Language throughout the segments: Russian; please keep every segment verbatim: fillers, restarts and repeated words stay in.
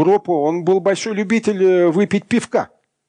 Европу, он был большой любитель выпить пивка.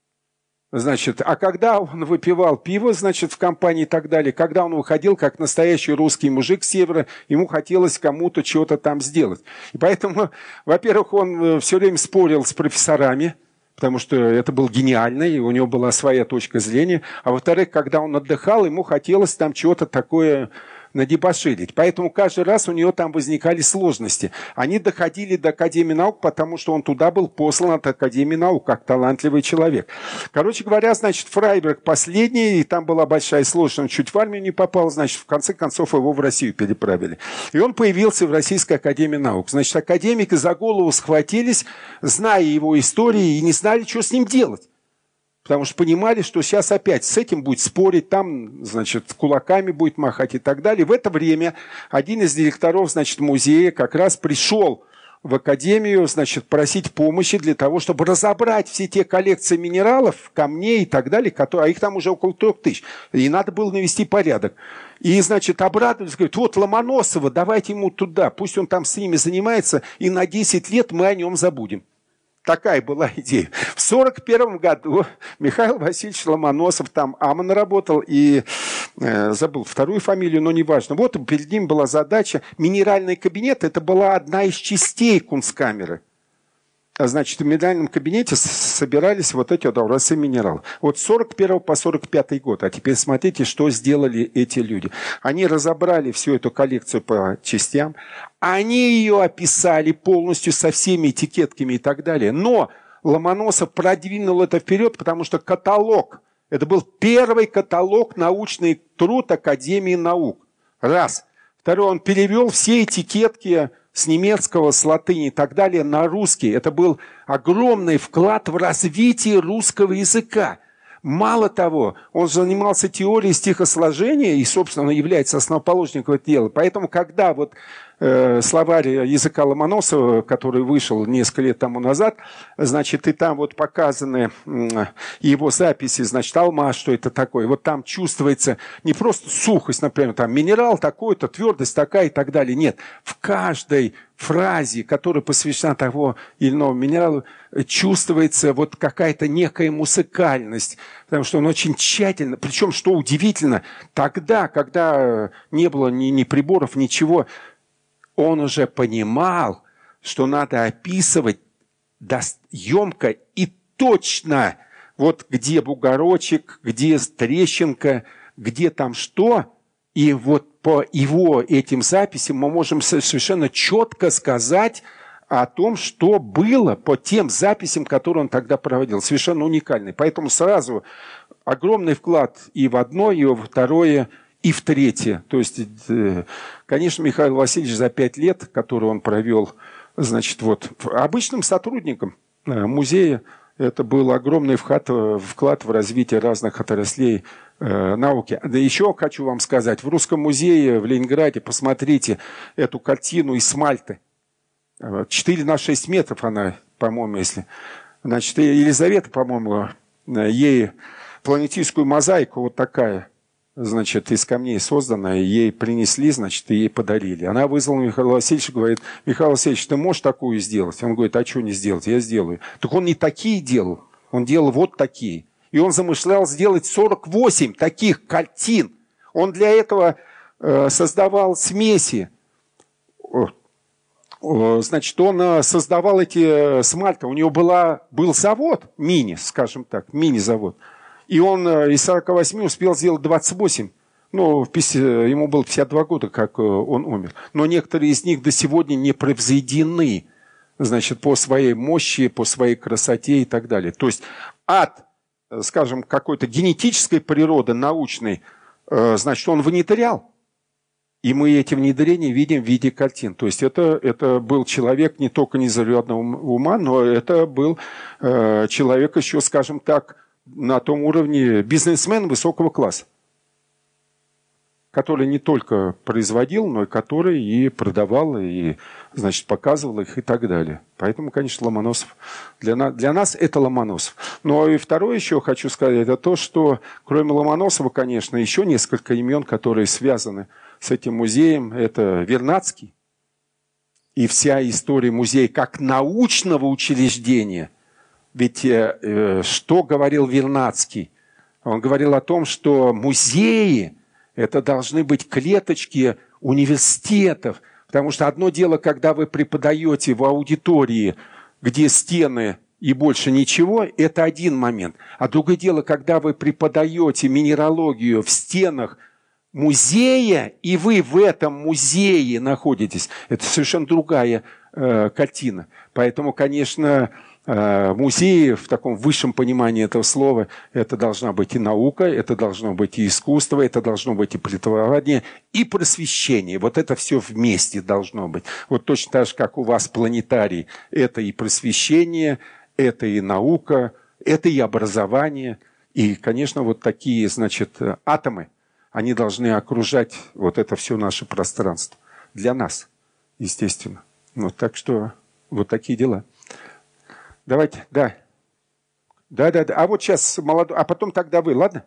Значит, а когда он выпивал пиво, значит, в компании и так далее, когда он выходил, как настоящий русский мужик с севера, ему хотелось кому-то чего-то там сделать. И поэтому, во-первых, он все время спорил с профессорами, потому что это был гениально, и у него была своя точка зрения. А во-вторых, когда он отдыхал, ему хотелось там чего-то такое надебоширить. Поэтому каждый раз у него там возникали сложности. Они доходили до Академии наук, потому что он туда был послан от Академии наук, как талантливый человек. Короче говоря, значит, Фрайберг последний, и там была большая сложность, он чуть в армию не попал, значит, в конце концов его в Россию переправили. И он появился в Российской Академии наук. Значит, академики за голову схватились, зная его истории, и не знали, что с ним делать. Потому что понимали, что сейчас опять с этим будет спорить, там, значит, кулаками будет махать и так далее. В это время один из директоров, значит, музея как раз пришел в академию, значит, просить помощи для того, чтобы разобрать все те коллекции минералов, камней и так далее, которые, а их там уже около трех тысяч. И надо было навести порядок. И, значит, обрадовались, говорят, вот Ломоносова, давайте ему туда, пусть он там с ними занимается, и на десять лет мы о нем забудем. Такая была идея. В сорок первом году Михаил Васильевич Ломоносов, там Амон работал, и э, забыл вторую фамилию, но неважно. Вот перед ним была задача. Минеральный кабинет, это была одна из частей Кунсткамеры. Значит, в минеральном кабинете собирались вот эти образцы минералов. Вот с сорок первого по сорок пятый год. А теперь смотрите, что сделали эти люди. Они разобрали всю эту коллекцию по частям. Они ее описали полностью со всеми этикетками и так далее. Но Ломоносов продвинул это вперед, потому что каталог, это был первый каталог, научный труд Академии наук. Раз. Второй, он перевел все этикетки с немецкого, с латыни и так далее на русский. Это был огромный вклад в развитие русского языка. Мало того, он занимался теорией стихосложения и, собственно, является основоположником этого дела. Поэтому, когда вот э, словарь языка Ломоносова, который вышел несколько лет тому назад, значит, и там вот показаны э, его записи, значит, алмаз, что это такое. Вот там чувствуется не просто сухость, например, там минерал такой-то, твердость такая и так далее. Нет, в каждой фразе, которая посвящена того или иному минералу, чувствуется вот какая-то некая музыкальность, потому что он очень тщательно, причем, что удивительно, тогда, когда не было ни, ни приборов, ничего, он уже понимал, что надо описывать емко и точно, вот где бугорочек, где трещинка, где там что, и вот по его этим записям мы можем совершенно четко сказать о том, что было по тем записям, которые он тогда проводил. Совершенно уникальный. Поэтому сразу огромный вклад и в одно, и во второе, и в третье. То есть, конечно, Михаил Васильевич за пять лет, которые он провел, значит, вот, обычным сотрудником музея, это был огромный вклад, вклад в развитие разных отраслей э, науки. Да еще хочу вам сказать, в Русском музее в Ленинграде, посмотрите эту картину из смальты. четыре на шесть метров она, по-моему, если... Значит, Елизавета, по-моему, ей планетическую мозаику вот такая, значит, из камней созданная, ей принесли, значит, и ей подарили. Она вызвала Михаила Васильевича, говорит, Михаил Васильевич, ты можешь такую сделать? Он говорит, а что не сделать? Я сделаю. Так он не такие делал, он делал вот такие. И он замышлял сделать сорок восемь таких картин. Он для этого э, создавал смеси. Значит, он создавал эти смальты. У него была, был завод, мини, скажем так, мини-завод. И он из сорока восьми успел сделать двадцать восемь. Ну, ему было пятьдесят два года, как он умер. Но некоторые из них до сегодня не превзойдены, значит, по своей мощи, по своей красоте и так далее. То есть от, скажем, какой-то генетической природы научной, значит, он внедрял. И мы эти внедрения видим в виде картин. То есть это, это был человек не только незаурядного ума, но это был э, человек еще, скажем так, на том уровне бизнесмен высокого класса, который не только производил, но и который и продавал, и, значит, показывал их и так далее. Поэтому, конечно, Ломоносов для нас, для нас это Ломоносов. Но и второе еще хочу сказать, это то, что кроме Ломоносова, конечно, еще несколько имен, которые связаны с этим музеем. Это Вернадский, и вся история музея как научного учреждения. Ведь э, что говорил Вернадский? Он говорил о том, что музеи – это должны быть клеточки университетов. Потому что одно дело, когда вы преподаете в аудитории, где стены и больше ничего, это один момент. А другое дело, когда вы преподаете минералогию в стенах музея, и вы в этом музее находитесь, это совершенно другая э, картина. Поэтому, конечно, э, музеи в таком высшем понимании этого слова, это должна быть и наука, это должно быть и искусство, это должно быть и преподавание, и просвещение. Вот это все вместе должно быть. Вот точно так же, как у вас планетарий, это и просвещение, это и наука, это и образование. И, конечно, вот такие, значит, атомы, они должны окружать вот это все наше пространство. Для нас, естественно. Вот, так что вот такие дела. Давайте, да. Да, да, да. А вот сейчас молодой, а потом тогда вы, ладно?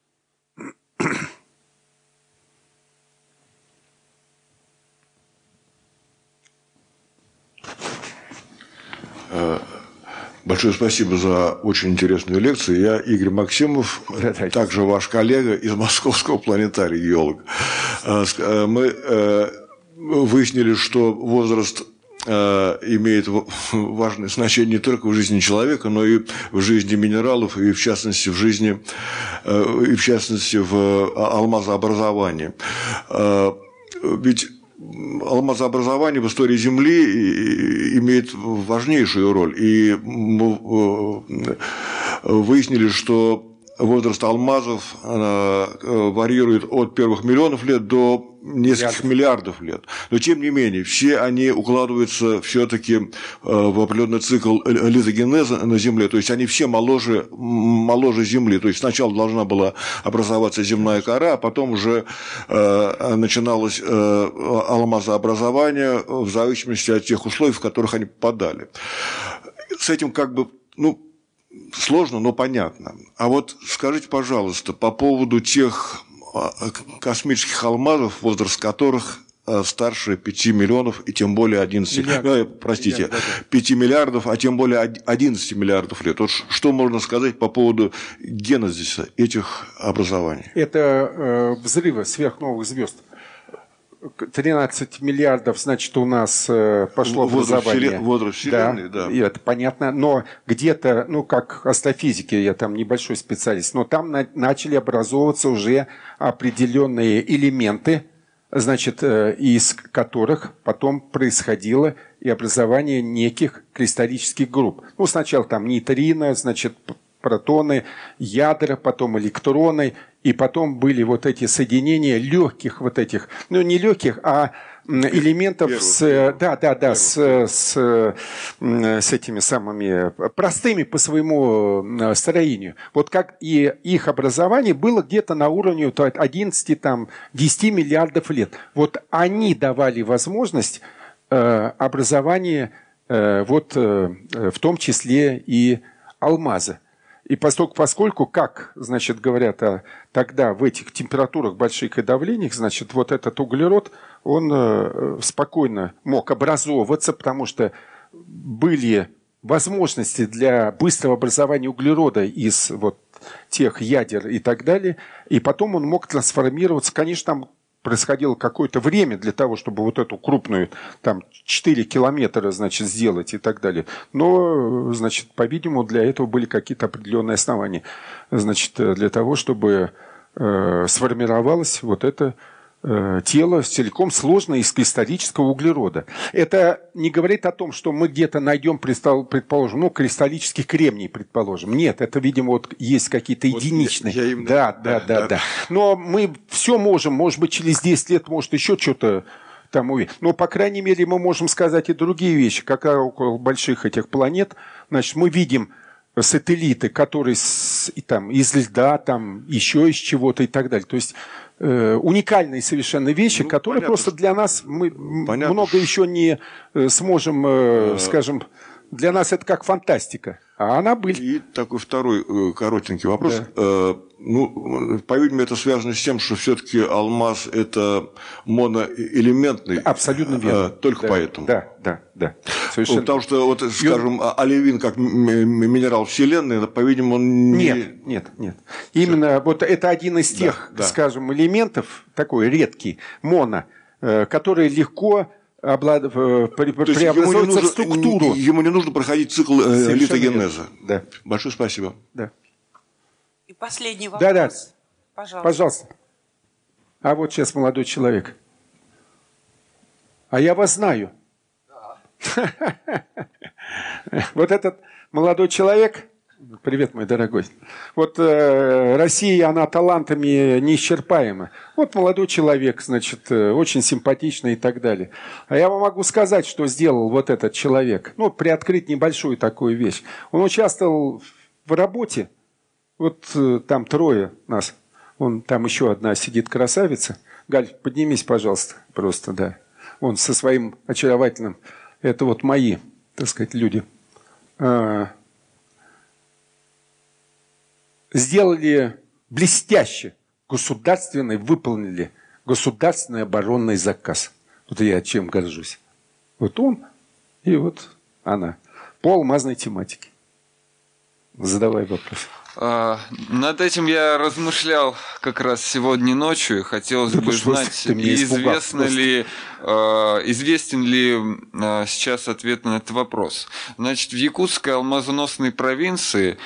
Большое спасибо за очень интересную лекцию. Я Игорь Максимов, также ваш коллега из Московского планетария, геолог. Мы выяснили, что возраст имеет важное значение не только в жизни человека, но и в жизни минералов, и в частности в жизни, и в частности в алмазообразовании. Ведь алмазообразование в истории Земли имеет важнейшую роль. И мы выяснили, что возраст алмазов варьирует от первых миллионов лет до нескольких миллиардов лет. Но, тем не менее, все они укладываются все-таки в определенный цикл лизогенеза на Земле. То есть, они все моложе, моложе Земли. То есть, сначала должна была образоваться земная кора, а потом уже начиналось алмазообразование в зависимости от тех условий, в которых они попадали. С этим как бы, ну, сложно, но понятно. А вот скажите, пожалуйста, по поводу тех космических алмазов, возраст которых старше пяти миллионов и тем более одиннадцати, э, простите, Миллиард, да, да. пяти миллиардов, а тем более одиннадцати миллиардов лет. Вот что можно сказать по поводу генезиса этих образований? Это э, взрывы сверхновых звезд. тринадцать миллиардов, значит, у нас пошло возраст образование. Возраст Вселенной, да, да. И это понятно. Но где-то, ну, как астрофизики, я там небольшой специалист, но там на, начали образовываться уже определенные элементы, значит, из которых потом происходило и образование неких кристаллических групп. Ну, сначала там нейтрино, значит, протоны, ядра, потом электроны, и потом были вот эти соединения легких вот этих, ну не легких, а элементов Первых. с, да, да, да, с, с, с этими самыми простыми по своему строению. Вот как и их образование было где-то на уровне одиннадцати-десяти миллиардов лет. Вот они давали возможность э, образования э, вот э, в том числе и алмаза. И поскольку, поскольку, как, значит, говорят а, тогда в этих температурах больших и давлениях, значит, вот этот углерод, он э, спокойно мог образовываться, потому что были возможности для быстрого образования углерода из вот тех ядер и так далее, и потом он мог трансформироваться. Конечно, там происходило какое-то время для того, чтобы вот эту крупную, там, четыре километра, значит, сделать и так далее. Но, значит, по-видимому, для этого были какие-то определенные основания. Значит, для того, чтобы э, сформировалось вот это э, тело целиком сложное из кристаллического углерода. Это не говорит о том, что мы где-то найдем, предположим, ну, кристаллический кремний, предположим. Нет, это, видимо, вот есть какие-то вот единичные. Я, я именно... да, да, да, да, да. Но мы все можем, может быть, через десять лет, может, еще что-то там увидеть. Но, по крайней мере, мы можем сказать и другие вещи. Как около больших этих планет, значит, мы видим сателлиты, которые с, и, там, из льда, там, еще из чего-то и так далее. То есть э, уникальные совершенно вещи, ну, которые понятно, просто для нас мы понятно, много еще не сможем, э, скажем, Для нас это как фантастика. А она быль. И такой второй э, коротенький вопрос. Да. Э, ну, по-видимому, это связано с тем, что все-таки алмаз – это моноэлементный. Абсолютно верно. Э, только да, поэтому. Да, да, да. Совершенно. Потому что, вот, скажем, он... оливин как минерал Вселенной, по-видимому, он не… Нет, нет, нет. Именно вот это один из тех, да, да. скажем, элементов, такой редкий, моно, э, который легко… Облад... преобразуется в структуру. Ему не нужно проходить цикл э, литогенеза. Да. Большое спасибо. Да. И последний вопрос. Да, да. Пожалуйста. Пожалуйста. А вот сейчас молодой человек. А я вас знаю. Вот этот молодой человек. Привет, мой дорогой. Вот э, Россия, она талантами неисчерпаема. Вот молодой человек, значит, э, очень симпатичный и так далее. А я вам могу сказать, что сделал вот этот человек. Ну, приоткрыть небольшую такую вещь. Он участвовал в работе. Вот э, там трое нас. Вон там еще одна сидит красавица. Галь, поднимись, пожалуйста, просто, да. Он со своим очаровательным. Это вот мои, так сказать, люди. А, сделали блестяще, государственный, выполнили государственный оборонный заказ. Вот я чем горжусь. Вот он и вот она. По алмазной тематике. Задавай вопрос. А, над этим я размышлял как раз сегодня ночью. Хотелось да бы знать, известно ли, а, известен ли а, сейчас ответ на этот вопрос. Значит, в Якутской алмазоносной провинции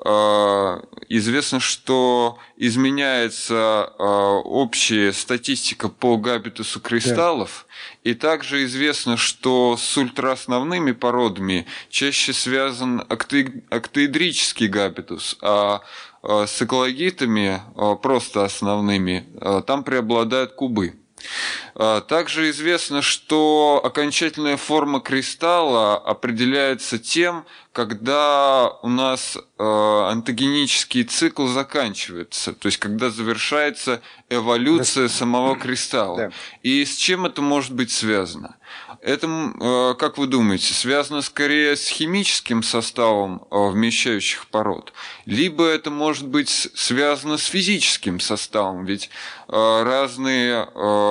а, известно, что изменяется а, общая статистика по габитусу кристаллов. Да. И также известно, что с ультраосновными породами чаще связан октаэдрический габитус, а с экологитами, просто основными, там преобладают кубы. Также известно, что окончательная форма кристалла определяется тем, когда у нас онтогенический цикл заканчивается, то есть когда завершается эволюция самого кристалла. Да. И с чем это может быть связано? Это, как вы думаете, связано скорее с химическим составом вмещающих пород, либо это может быть связано с физическим составом, ведь разные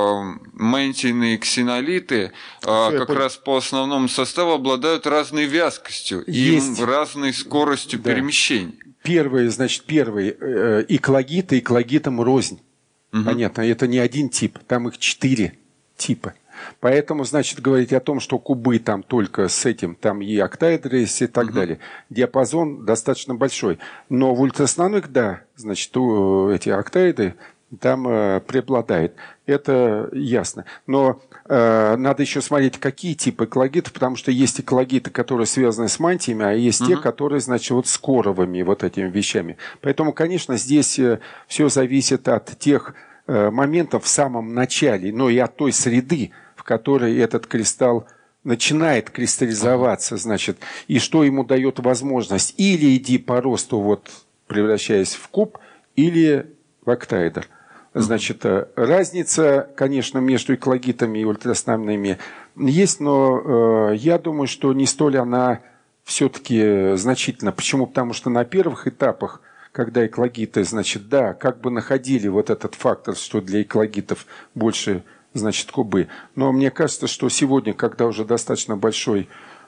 мантийные ксенолиты как раз по основному составу обладают разной вязкостью и разной скоростью да. перемещения. Первый, значит, первый иклогит и иклогитам рознь. Угу. Понятно, это не один тип, там их четыре типа. Поэтому, значит, говорить о том, что кубы там только с этим, там и октаэдры есть и так угу. далее. Диапазон достаточно большой. Но в ультраосновных, да, значит, эти октаэдры там э, преобладает. Это ясно. Но э, надо еще смотреть, какие типы экологитов, потому что есть экологиты, которые связаны с мантиями, а есть угу. те, которые, значит, вот с коровыми вот этими вещами. Поэтому, конечно, здесь э, все зависит от тех э, моментов в самом начале, но и от той среды, в которой этот кристалл начинает кристаллизоваться, значит, и что ему дает возможность или иди по росту, вот, превращаясь в куб, или в октаэдр. Значит, разница, конечно, между экологитами и ультраосновными есть, но э, я думаю, что не столь она все-таки значительна. Почему? Потому что на первых этапах, когда экологиты, значит, да, как бы находили вот этот фактор, что для экологитов больше, значит, кубы. Но мне кажется, что сегодня, когда уже достаточно большой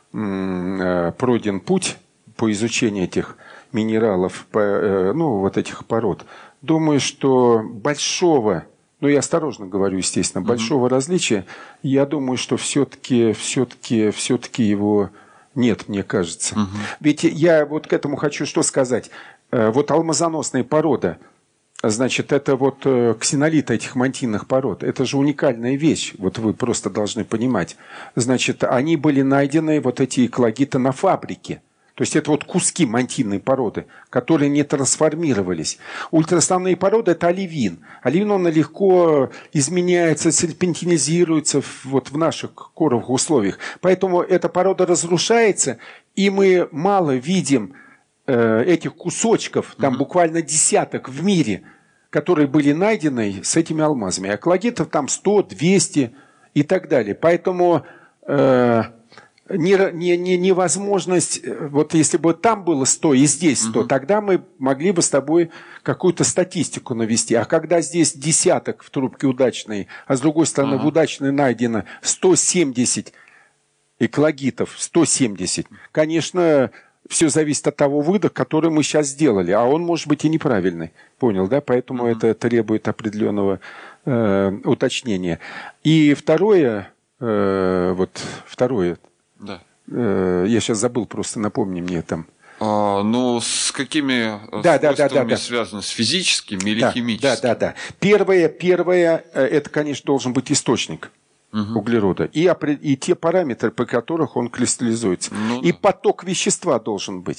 м, пройден путь по изучению этих минералов, по, э, ну, вот этих пород, думаю, что большого, ну я осторожно говорю, естественно, большого mm-hmm. различия, я думаю, что все-таки, все-таки, все-таки его нет, мне кажется. Mm-hmm. Ведь я вот к этому хочу что сказать. Вот алмазоносная порода, значит, это вот ксенолиты этих мантийных пород, это же уникальная вещь, вот вы просто должны понимать. Значит, они были найдены, вот эти экологиты, на фабрике. То есть это вот куски мантийной породы, которые не трансформировались. Ультраосновные породы – это оливин. Оливин, он легко изменяется, серпентинизируется вот в наших коровых условиях. Поэтому эта порода разрушается, и мы мало видим э, этих кусочков, там mm-hmm. буквально десяток в мире, которые были найдены с этими алмазами. А экологитов там сто, двести и так далее. Поэтому... Э, не, не, не, невозможность, вот если бы там было сто и здесь сто, угу. тогда мы могли бы с тобой какую-то статистику навести. А когда здесь десяток в трубке удачной, а с другой стороны угу. в удачной найдено сто семьдесят экологитов, сто семьдесят, конечно, все зависит от того выдоха, который мы сейчас сделали, а он может быть и неправильный. Понял, да? Поэтому угу. это требует определенного э, уточнения. И второе, э, вот второе, да. э, я сейчас забыл, просто напомни мне там. А, ну, с какими да, да, да, да, да. связано? С физическими или да, химическими? Да, да, да. Первое, первое, это, конечно, должен быть источник угу. углерода. И, и те параметры, по которых он кристаллизуется. Ну, и да. поток вещества должен быть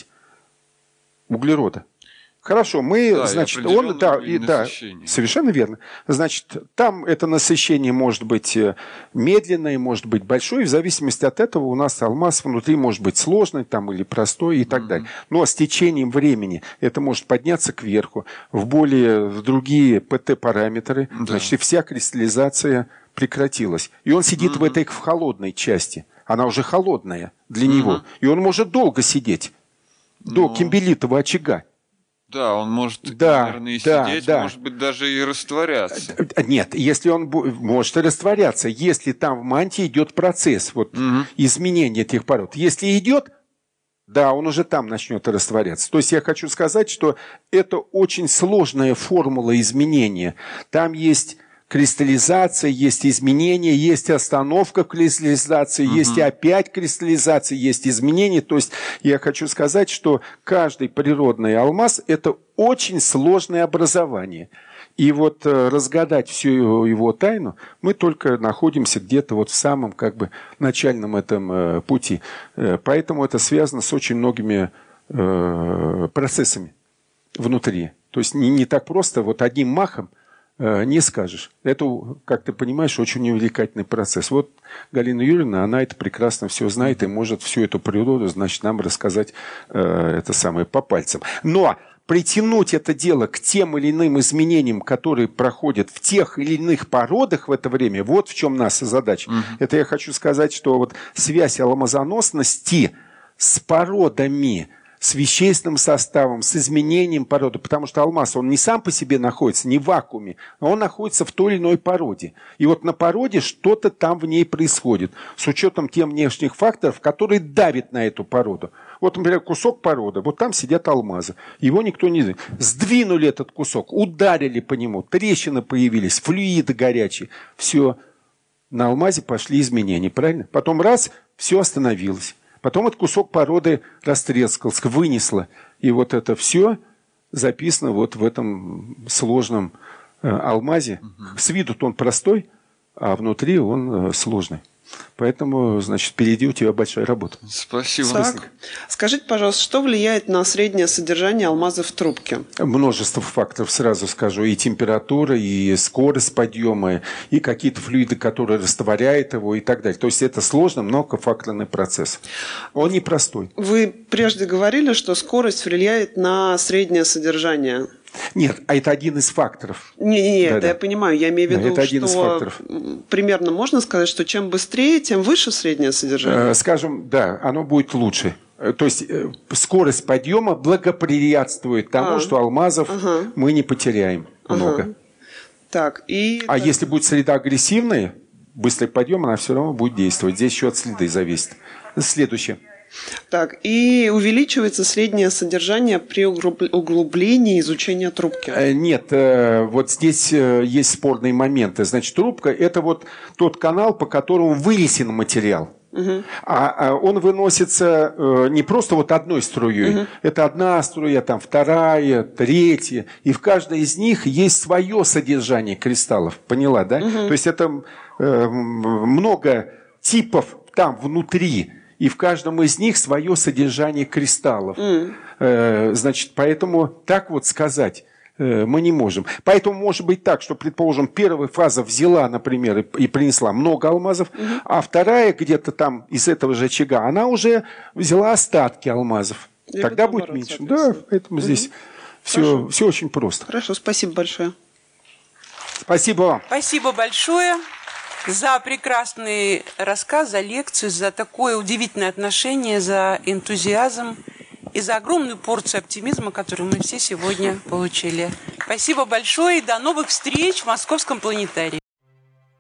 углерода. Хорошо, мы, да, значит, он, да, и, да, совершенно верно. Значит, там это насыщение может быть медленное, может быть большое, и в зависимости от этого у нас алмаз внутри может быть сложный там, или простой и так mm-hmm. далее. Но с течением времени это может подняться кверху в более, в другие ПТ-параметры, да. значит, и вся кристаллизация прекратилась. И он сидит mm-hmm. в этой в холодной части. Она уже холодная для mm-hmm. него. И он может долго сидеть, до mm-hmm. кимбелитового очага. Да, он может, да, наверное, и да, сидеть, да. может быть, даже и растворяться. Нет, если он может и растворяться, если там в мантии идет процесс вот, угу. изменения этих пород. Если идет, да, он уже там начнет растворяться. То есть я хочу сказать, что это очень сложная формула изменения. Там есть кристаллизация, есть изменения, есть остановка кристаллизации, угу. есть и опять кристаллизация, есть изменения. То есть я хочу сказать, что каждый природный алмаз – это очень сложное образование. И вот разгадать всю его тайну мы только находимся где-то вот в самом как бы начальном этом пути. Поэтому это связано с очень многими процессами внутри. То есть не, не так просто вот одним махом не скажешь. Это, как ты понимаешь, очень увлекательный процесс. Вот Галина Юрьевна, она это прекрасно все знает и может всю эту природу, значит, нам рассказать э, это самое по пальцам. Но притянуть это дело к тем или иным изменениям, которые проходят в тех или иных породах в это время, вот в чем наша задача. Угу. Это я хочу сказать, что вот связь алмазоносности с породами, с вещественным составом, с изменением породы, потому что алмаз, он не сам по себе находится, не в вакууме, а он находится в той или иной породе. И вот на породе что-то там в ней происходит, с учетом тех внешних факторов, которые давят на эту породу. Вот, например, кусок породы, вот там сидят алмазы, его никто не знает. Сдвинули этот кусок, ударили по нему, трещины появились, флюиды горячие, все, на алмазе пошли изменения, правильно? Потом раз, все остановилось. Потом этот кусок породы растрескался, вынесло. И вот это все записано вот в этом сложном э, алмазе. Угу. С виду он простой, а внутри он э, сложный. Поэтому, значит, впереди у тебя большая работа. Спасибо. Так. Скажите, пожалуйста, что влияет на среднее содержание алмаза в трубке? Множество факторов, сразу скажу. И температура, и скорость подъема, и какие-то флюиды, которые растворяют его, и так далее. То есть это сложный, многофакторный процесс. Он непростой. Вы прежде говорили, что скорость влияет на среднее содержание. Нет, а это один из факторов. Не-не-не, да, это да. я понимаю. Я имею в виду, да, это один из что факторов. Примерно можно сказать, что чем быстрее, тем выше среднее содержание? Скажем, да, оно будет лучше. То есть скорость подъема благоприятствует тому, а, что алмазов ага. мы не потеряем ага. много. Так, и... А если будет среда агрессивная, быстрый подъем, она все равно будет действовать. Здесь еще от среды зависит. Следующее. Так, и увеличивается среднее содержание при углублении изучения трубки? Нет, вот здесь есть спорные моменты. Значит, трубка – это вот тот канал, по которому вынесен материал. Угу. А он выносится не просто вот одной струей. Угу. Это одна струя, там вторая, третья. И в каждой из них есть свое содержание кристаллов. Поняла, да? Угу. То есть это много типов там внутри. И в каждом из них свое содержание кристаллов. Mm. Значит, поэтому так вот сказать мы не можем. Поэтому может быть так, что, предположим, первая фаза взяла, например, и принесла много алмазов, mm-hmm. а вторая где-то там из этого же очага, она уже взяла остатки алмазов. И тогда будет меньше. Да, поэтому mm-hmm. здесь все, все очень просто. Хорошо, спасибо большое. Спасибо вам. Спасибо большое. за прекрасный рассказ, за лекцию, за такое удивительное отношение, за энтузиазм и за огромную порцию оптимизма, которую мы все сегодня получили. Спасибо большое и до новых встреч в Московском планетарии.